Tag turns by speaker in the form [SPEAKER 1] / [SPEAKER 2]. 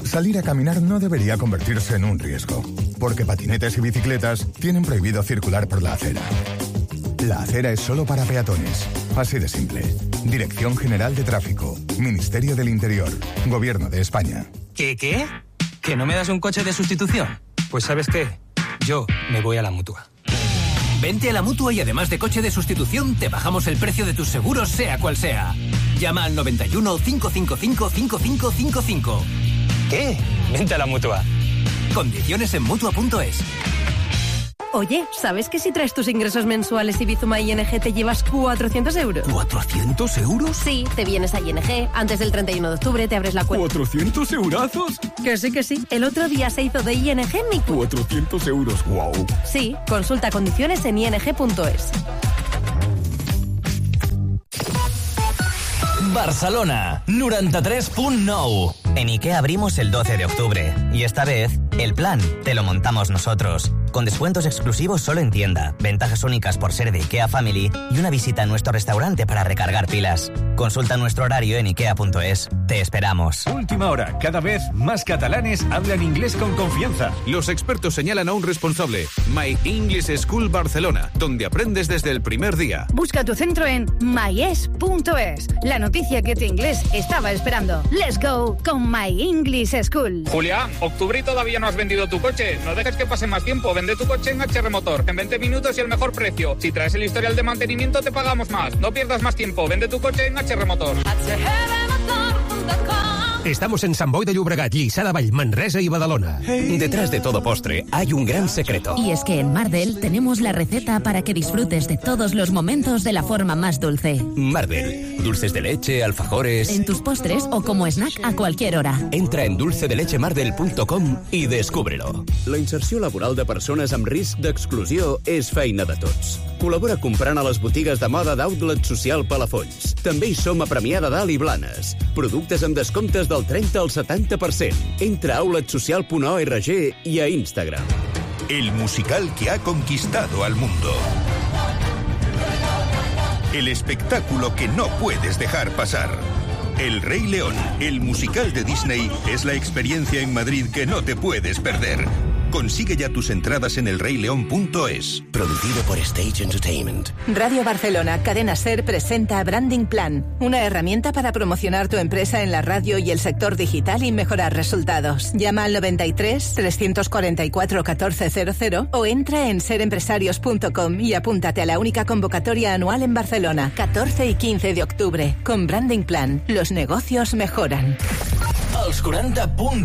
[SPEAKER 1] Salir a caminar no debería convertirse en un riesgo, porque patinetes y bicicletas tienen prohibido circular por la acera. La acera es solo para peatones. Así de simple. Dirección General de Tráfico. Ministerio del Interior. Gobierno de España.
[SPEAKER 2] ¿Qué? ¿Que no me das un coche de sustitución? Pues ¿sabes qué? Yo me voy a la Mutua.
[SPEAKER 3] Vente a la Mutua y además de coche de sustitución, te bajamos el precio de tus seguros, sea cual sea. Llama al 91 555 5555.
[SPEAKER 2] ¿Qué? Vente a la Mutua.
[SPEAKER 3] Condiciones en Mutua.es.
[SPEAKER 4] Oye, ¿sabes que si traes tus ingresos mensuales y Bizuma ING te llevas 400 euros?
[SPEAKER 3] ¿400 euros?
[SPEAKER 4] Sí, te vienes a ING, antes del 31 de octubre te abres la cuenta.
[SPEAKER 5] ¿400 eurazos?
[SPEAKER 4] Que sí. El otro día se hizo de ING mi...
[SPEAKER 5] 400 euros, wow.
[SPEAKER 4] Sí, consulta condiciones en ing.es.
[SPEAKER 6] Barcelona, 93.9. En IKEA abrimos el 12 de octubre y esta vez el plan te lo montamos nosotros. Con descuentos exclusivos solo en tienda, ventajas únicas por ser de IKEA Family y una visita a nuestro restaurante para recargar pilas. Consulta nuestro horario en ikea.es. Te esperamos.
[SPEAKER 7] Última hora. Cada vez más catalanes hablan inglés con confianza.
[SPEAKER 8] Los expertos señalan a un responsable. My English School Barcelona, donde aprendes desde el primer día.
[SPEAKER 9] Busca tu centro en myes.es. La noticia que tu inglés estaba esperando. Let's go con My English School.
[SPEAKER 10] Julián, octubre y todavía no has vendido tu coche. No dejes que pase más tiempo. Vende tu coche en HR Motor. En 20 minutos y el mejor precio. Si traes el historial de mantenimiento te pagamos más. No pierdas más tiempo. Vende tu coche en HR Motor.
[SPEAKER 11] Estamos en Sant Boi de Llobregat, Lliçà de Vall, Manresa y Badalona.
[SPEAKER 12] Detrás de todo postre hay un gran secreto.
[SPEAKER 13] Y es que en Mardel tenemos la receta para que disfrutes de todos los momentos de la forma más dulce.
[SPEAKER 12] Mardel, dulces de leche, alfajores...
[SPEAKER 13] En tus postres o como snack a cualquier hora.
[SPEAKER 12] Entra en dulcedelecemardel.com i descúbrelo.
[SPEAKER 14] La inserció laboral de persones amb risc d'exclusió és feina de tots. Col·labora comprant a les botigues de moda d'Outlet Social Palafolls. També hi som a Premià de Dalt i Blanes. Productes amb descomptes del 30 al 70%. Entra a outletsocial.org y a Instagram.
[SPEAKER 15] El musical que ha conquistado al mundo. El espectáculo que no puedes dejar pasar. El Rey León, el musical de Disney, es la experiencia en Madrid que no te puedes perder. Consigue ya tus entradas en elreyleon.es.
[SPEAKER 16] Producido por Stage Entertainment.
[SPEAKER 17] Radio Barcelona, Cadena SER presenta Branding Plan, una herramienta para promocionar tu empresa en la radio y el sector digital y mejorar resultados. Llama al 93 344 1400 o entra en serempresarios.com y apúntate a la única convocatoria anual en Barcelona, 14 y 15 de octubre. Con Branding Plan, los negocios mejoran.
[SPEAKER 6] Els 40